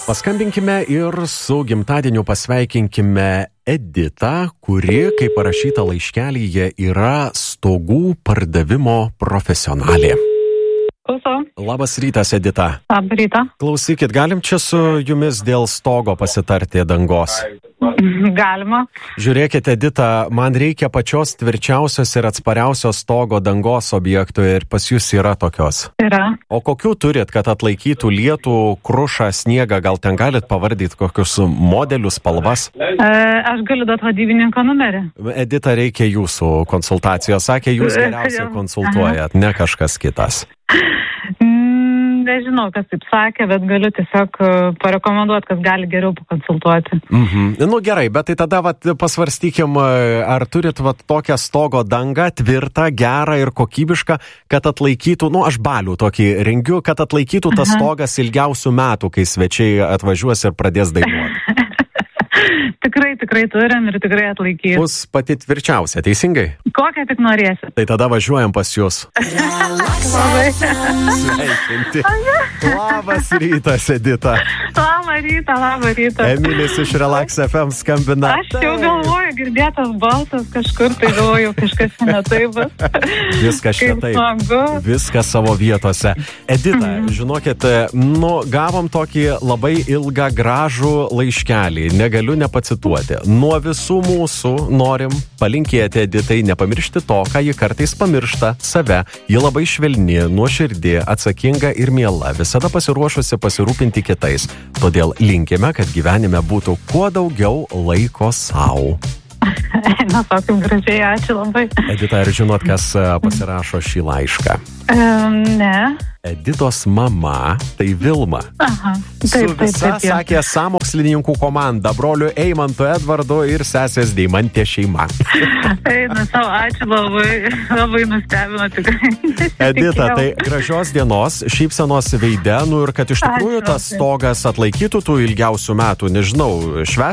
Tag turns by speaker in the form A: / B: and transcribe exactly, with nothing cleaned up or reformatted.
A: Paskambinkime ir su gimtadieniu pasveikinkime Editą, kuri, kaip parašyta laiškelyje, yra stogų pardavimo profesionalė.
B: Klausau.
A: Labas rytas, Edita.
B: Labą rytą.
A: Klausykit, galim čia su jumis dėl stogo pasitarti dangos?
B: Galima.
A: Žiūrėkit, Edita, man reikia pačios tvirčiausios ir atspariausios stogo dangos objektų ir pas jūs yra tokios.
B: Yra.
A: O kokių turit, kad atlaikytų lietų, krušą, sniegą? Gal ten galit pavardyti kokius modelius, spalvas?
B: E, aš galiu duoti vadybininko numerį.
A: Edita, reikia jūsų konsultacijos. Sakė, jūs geriausiai konsultuojat, ne kažkas kitas.
B: Nežinau, kas taip sakė, bet galiu tiesiog parekomenduoti, kas gali geriau pakonsultuoti.
A: Mhm. Nu gerai, bet tai tada vat, pasvarstykim, ar turit vat, tokią stogo dangą, tvirtą, gerą ir kokybišką, kad atlaikytų, nu aš balių tokį rengiu, kad atlaikytų tas
B: Aha.
A: stogas ilgiausių metų, kai svečiai atvažiuos ir pradės dainuoti.
B: Tikrai, tikrai turim ir tikrai atlaikys.
A: Bus pati tvirčiausia, teisingai?
B: Kokią tik norėsit.
A: Tai tada važiuojam pas jūs.
B: Labai.
A: Sveikinti. Labas rytas, Edita.
B: Labą rytą, labą rytą.
A: Emilis iš Relax F M skambina.
B: Aš jau galvoju, girdėtas balsas kažkur, tai galvoju, kažkas ne taip bus.
A: Viskas čia
B: Kaip
A: taip.
B: smagu.
A: Viskas savo vietose. Edita,
B: Mhm.
A: žinokit, nu, gavom tokį labai ilgą, gražų laiškelį. Negaliu nepacituoti. Nuo visų mūsų norim palinkėti Editai nepamiršti to, ką ji kartais pamiršta - save. Ji labai švelni, nuoširdi, atsakinga ir miela, visada pasiruošusi pasirūpinti kitais. Todėl linkime, kad gyvenime būtų kuo daugiau laiko savo.
B: Na, sakom gražiai, ačiū labai.
A: Edita, ar žinot, kas pasirašo šį laišką?
B: Um, ne.
A: Editos mama, tai Vilma.
B: Aha.
A: Su
B: Taip, taip,
A: visa,
B: taip, taip.
A: sakė, sąmokslininkų komanda, broliu Eimantu Edvardu ir sesės Deimantė šeima.
B: Eina savo, ačiū labai, labai nustebino tikrai.
A: Edita, tai gražios dienos, šypsenos veide, nu ir kad iš tikrųjų
B: Ačiū,
A: tas
B: labai.
A: stogas atlaikytų tų ilgiausių metų, nežinau, švęsit